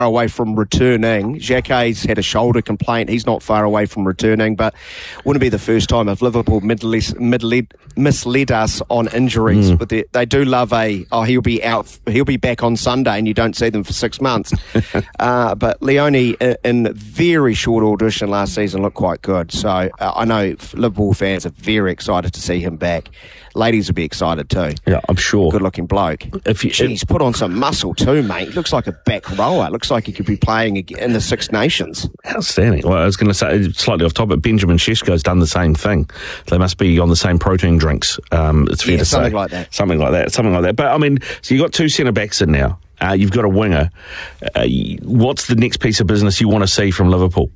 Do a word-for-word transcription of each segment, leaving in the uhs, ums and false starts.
away from returning. Jacquet's had a shoulder complaint. He's not far away from returning, but wouldn't be the first time if Liverpool misled, misled, misled us on injuries. Mm. But they, they do love a, oh, he'll be out, he'll be back on Sunday and you don't see them for six months. uh, but Leone, in, in very short audition last season, looked quite good. So uh, I know Liverpool fans are very excited to see him back. Ladies will be excited too. Yeah, I'm sure. Good-looking bloke. If you, Gee, he's put on some muscle too, mate. He looks like a back rower. Looks like he could be playing in the Six Nations. Outstanding. Well, I was going to say, slightly off topic, Benjamin Šeško's done the same thing. They must be on the same protein drinks. Um, it's fair yeah, to something say. like that. Something like that. Something like that. But, I mean, so you've got two centre-backs in now. Uh, you've got a winger. Uh, what's the next piece of business you want to see from Liverpool?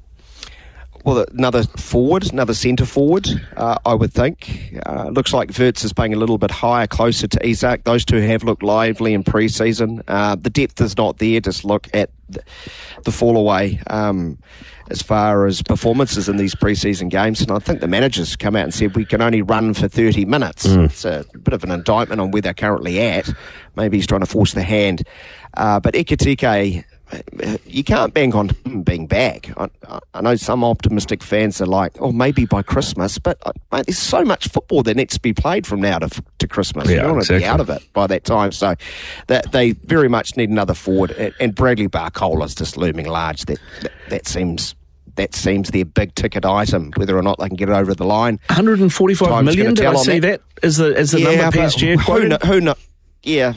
Well, another forward, another centre forward, uh, I would think. Uh, looks like Wirtz is paying a little bit higher, closer to Isak. Those two have looked lively in pre-season. Uh, the depth is not there. Just look at the, the fall away um, as far as performances in these pre-season games. And I think the manager's come out and said we can only run for thirty minutes. Mm. It's a bit of an indictment on where they're currently at. Maybe he's trying to force the hand. Uh, but Ekitike, you can't bank on him being back. I, I know some optimistic fans are like, oh, maybe by Christmas, but uh, mate, there's so much football that needs to be played from now to to Christmas. Yeah, you don't want exactly. to be out of it by that time. So that they very much need another forward. And, and Bradley Barcola's just looming large. That, that that seems that seems their big ticket item. Whether or not they can get it over the line. one hundred forty-five Time's million. Did I on see that? that? Is the is the yeah, number P S G who quoted? Know, who know, yeah.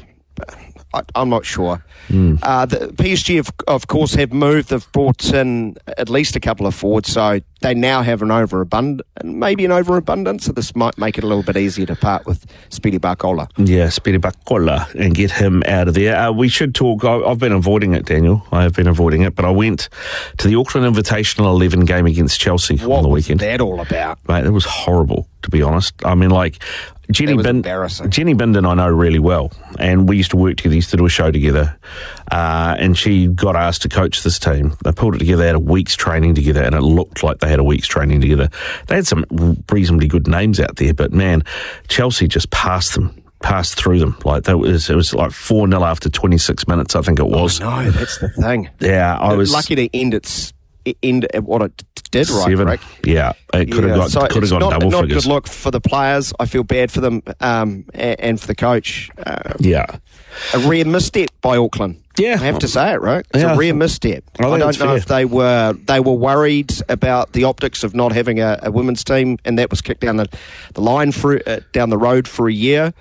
I, I'm not sure. Mm. Uh, the P S G, of, of course, have moved. They've brought in at least a couple of forwards, so they now have an overabundance, maybe an overabundance, so this might make it a little bit easier to part with Speedy Barcola. Yeah, Speedy Barcola, and get him out of there. Uh, we should talk, I, I've been avoiding it, Daniel. I have been avoiding it, but I went to the Auckland Invitational eleven game against Chelsea what on the weekend. What was that all about? Mate, it was horrible, to be honest. I mean, like, Jenny, Bin- Jenny Bindon I know really well, and we used to work together, used to do a show together, uh, and she got asked to coach this team. They pulled it together, they had a week's training together, and it looked like they had a week's training together. They had some reasonably good names out there, but man, Chelsea just passed them. Passed through them. Like that was it was like four nil after twenty-six minutes, I think it was. Oh, no, that's the thing. Yeah, I was lucky to end its end at what it did, right, seven. Rick? Yeah, it could have yeah. got so could have got not, double not figures. Not good look for the players. I feel bad for them, um, and, and for the coach. Uh, yeah, a rare misstep by Auckland. Yeah, I have to say it, right? It's yeah. a rare misstep. I, I don't know fair. if they were they were worried about the optics of not having a, a women's team, and that was kicked down the the line for uh, down the road for a year.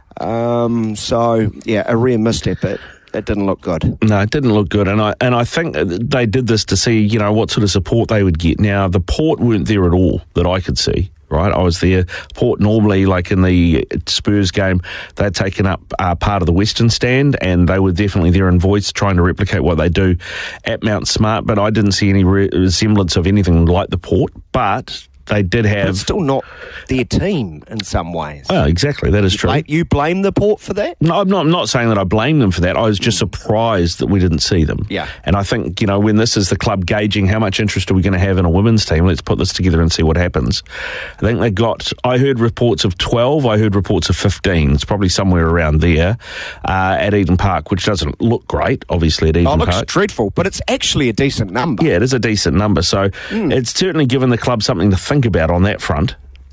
Um, so yeah, a rare misstep. It it didn't look good. No, it didn't look good, and I and I think they did this to see, you know, what sort of support they would get. Now the Port weren't there at all that I could see. Right, I was there. Port normally, like in the Spurs game, they'd taken up uh, part of the Western Stand, and they were definitely there in voice, trying to replicate what they do at Mount Smart. But I didn't see any re- resemblance of anything like the Port. But they did have... But it's still not their team in some ways. Oh, exactly. That is you true. Blame, you blame the Port for that? No, I'm not, I'm not saying that I blame them for that. I was just surprised that we didn't see them. Yeah. And I think, you know, when this is the club gauging how much interest are we going to have in a women's team, let's put this together and see what happens. I think they got... I heard reports of twelve. I heard reports of fifteen. It's probably somewhere around there uh, at Eden Park, which doesn't look great, obviously, at Eden Park. Oh, it looks Park. dreadful, but it's actually a decent number. Yeah, it is a decent number. So mm. it's certainly given the club something to think about on that front.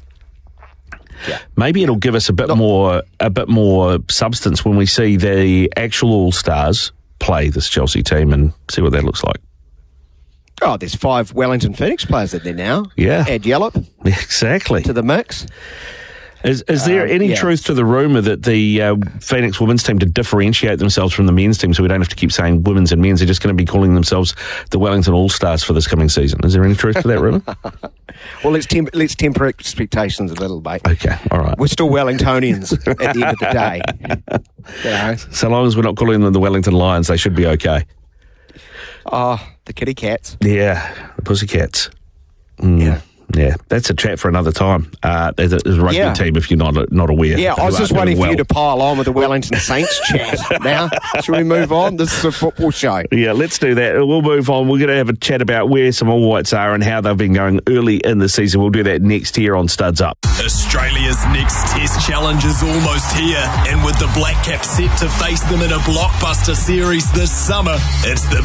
Yeah. Maybe it'll give us a bit Not, more a bit more substance when we see the actual All-Stars play this Chelsea team and see what that looks like. Oh, there's five Wellington Phoenix players in there now. Yeah. Add Yallop. Exactly. To the mix. Is, is there um, any yeah. truth to the rumour that the uh, Phoenix women's team, to differentiate themselves from the men's team, so we don't have to keep saying women's and men's, are just going to be calling themselves the Wellington All-Stars for this coming season? Is there any truth to that rumour? Well, let's, temp- let's temper expectations a little, mate. Okay, all right. We're still Wellingtonians at the end of the day. You know? So long as we're not calling them the Wellington Lions, they should be okay. Oh, the kitty cats. Yeah, the pussycats. Mm. Yeah. Yeah, that's a chat for another time. Uh, there's a, there's a rugby yeah. team, if you're not not aware. Yeah, I was just waiting well. for you to pile on with the Wellington Saints chat. Now, shall we move on? This is a football show. Yeah, let's do that. We'll move on. We're going to have a chat about where some All Whites are and how they've been going early in the season. We'll do that next here on Studs Up. Australia's next Test challenge is almost here, and with the Black Caps set to face them in a blockbuster series this summer, it's the